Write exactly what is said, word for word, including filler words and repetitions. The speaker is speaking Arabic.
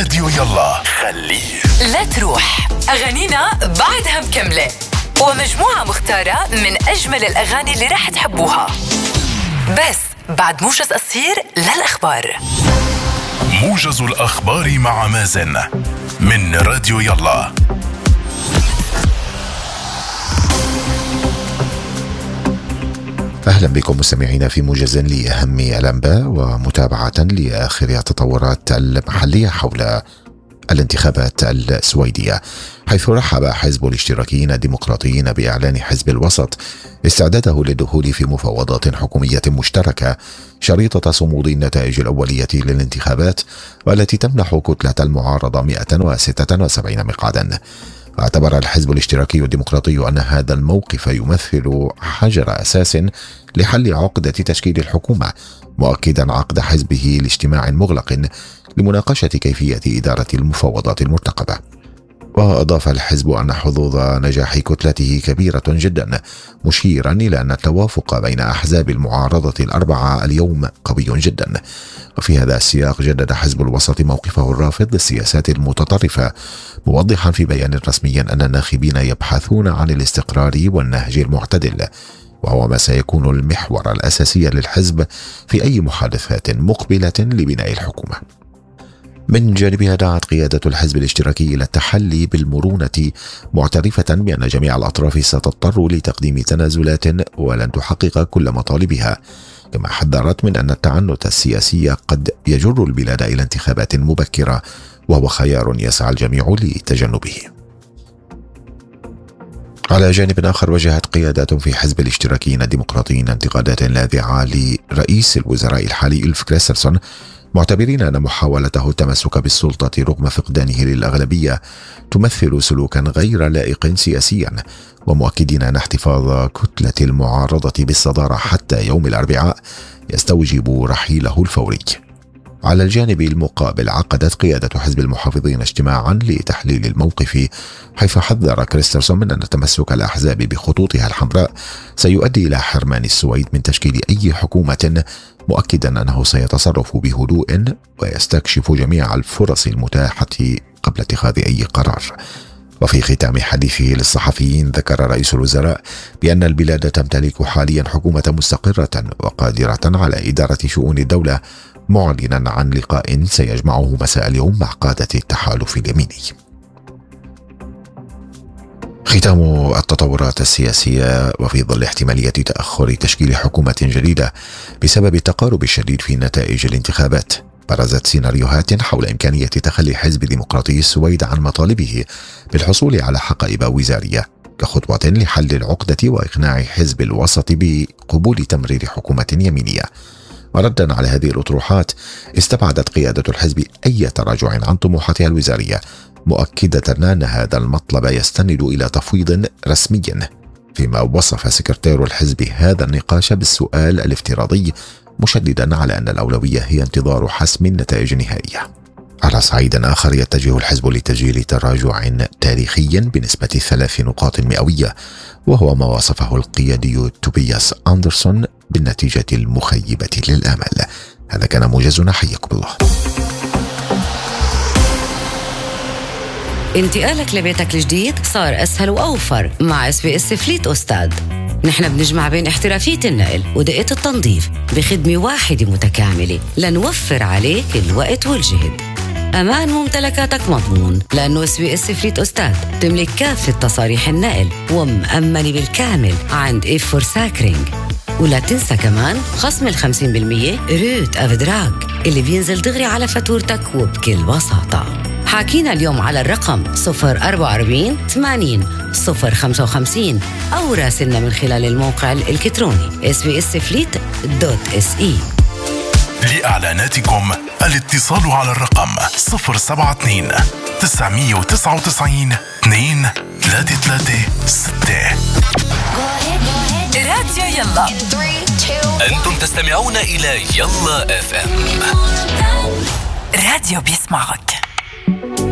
راديو يلا خليه لا تروح، أغانينا بعدها مكملة، ومجموعة مختارة من أجمل الأغاني اللي رح تحبوها، بس بعد موجز قصير للأخبار. موجز الأخبار مع مازن من راديو يلا. أهلا بكم مستمعين في موجز لأهم الأنباء ومتابعة لآخر التطورات المحلية حول الانتخابات السويدية، حيث رحب حزب الاشتراكيين الديمقراطيين بإعلان حزب الوسط استعداده للدخول في مفاوضات حكومية مشتركة شريطة صمود النتائج الأولية للانتخابات، والتي تمنح كتلة المعارضة مئة وستة وسبعين مقعدا. واعتبر الحزب الاشتراكي الديمقراطي أن هذا الموقف يمثل حجر أساس لحل عقدة تشكيل الحكومة، مؤكدا عقد حزبه لاجتماع مغلق لمناقشة كيفية إدارة المفاوضات المرتقبة. وأضاف الحزب أن حظوظ نجاح كتلته كبيرة جدا، مشيرا إلى أن التوافق بين أحزاب المعارضة الأربعة اليوم قوي جدا. وفي هذا السياق جدد حزب الوسط موقفه الرافض للسياسات المتطرفة، موضحا في بيان رسمي أن الناخبين يبحثون عن الاستقرار والنهج المعتدل، وهو ما سيكون المحور الأساسي للحزب في أي محادثات مقبلة لبناء الحكومة. من جانبها دعت قيادة الحزب الاشتراكي إلى التحلي بالمرونة، معترفة بأن جميع الأطراف ستضطر لتقديم تنازلات ولن تحقق كل مطالبها، كما حذرت من أن التعنت السياسي قد يجر البلاد إلى انتخابات مبكرة، وهو خيار يسعى الجميع لتجنبه. على جانب آخر، وجهت قيادات في حزب الاشتراكيين الديمقراطيين انتقادات لاذعة لرئيس الوزراء الحالي ألف كريسترسون، معتبرين أن محاولته التمسك بالسلطة رغم فقدانه للأغلبية تمثل سلوكا غير لائق سياسيا، ومؤكدين أن احتفاظ كتلة المعارضة بالصدارة حتى يوم الأربعاء يستوجب رحيله الفوري. على الجانب المقابل، عقدت قيادة حزب المحافظين اجتماعا لتحليل الموقف، حيث حذر كريسترسون من أن تمسك الأحزاب بخطوطها الحمراء سيؤدي إلى حرمان السويد من تشكيل أي حكومة، مؤكدا أنه سيتصرف بهدوء ويستكشف جميع الفرص المتاحة قبل اتخاذ أي قرار. وفي ختام حديثه للصحفيين، ذكر رئيس الوزراء بأن البلاد تمتلك حاليا حكومة مستقرة وقادرة على إدارة شؤون الدولة، معلنا عن لقاء سيجمعه مساء اليوم مع قادة التحالف اليميني. ختام التطورات السياسية، وفي ظل احتمالية تأخر تشكيل حكومة جديدة بسبب التقارب الشديد في نتائج الانتخابات، برزت سيناريوهات حول إمكانية تخلي حزب ديمقراطي السويد عن مطالبه بالحصول على حقائب وزارية كخطوة لحل العقدة وإقناع حزب الوسط بقبول تمرير حكومة يمينية. وردا على هذه الأطروحات، استبعدت قيادة الحزب أي تراجع عن طموحاتها الوزارية، مؤكدة أن هذا المطلب يستند إلى تفويض رسمي، فيما وصف سكرتير الحزب هذا النقاش بالسؤال الافتراضي، مشددا على أن الأولوية هي انتظار حسم النتائج النهائية. على صعيد آخر، يتجه الحزب لتسجيل تراجع تاريخي بنسبة ثلاث نقاط مئوية، وهو ما وصفه القيادي توبياس أندرسون بالنتيجة المخيبة للآمال. هذا كان موجزنا، حياكم الله. انتقالك لبيتك الجديد صار أسهل وأوفر مع اس بي اس فليت أستاذ. نحن بنجمع بين احترافية النقل ودقة التنظيف بخدمة واحدة متكاملة لنوفر عليك الوقت والجهد. أمان ممتلكاتك مضمون، لأنه اس بي اس فليت أستاذ تملك كافة تصاريح النقل ومأمنة بالكامل عند إف فور ساكرينج. ولا تنسى كمان خصم الخمسين بالمية روت أفدراج اللي بينزل دغري على فاتورتك وبكل بساطة. حاكينا اليوم على الرقم صفر أربعة أربعين ثمانين صفر خمسة وخمسين أو راسلنا من خلال الموقع الإلكتروني إس بي إس فليت دوت إس إي. لإعلاناتكم الاتصال على الرقم صفر سبعة اثنين تسعمية وتسعة وتسعين اثنين ثلاثة ثلاثة ستة. راديو يلا. أنتم تستمعون إلى يلا اف ام. راديو بيسمعك.